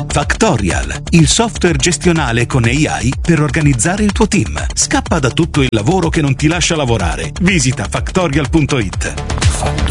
Factorial, il software gestionale con AI per organizzare il tuo team. Scappa da tutto il lavoro che non ti lascia lavorare. Visita factorial.it.